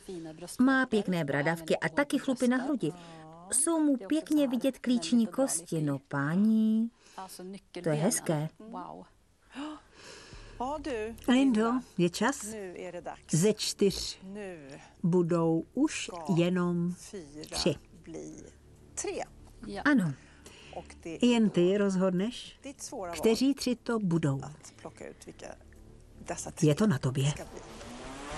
Má pěkné bradavky a taky chlupy na hrudi. Jsou mu pěkně vidět klíční kosti, no páni, to je hezké. Lindo, je čas. Ze 4 budou už jenom 3. Ano. Jen ty rozhodneš, kteří 3 to budou. Je to na tobě.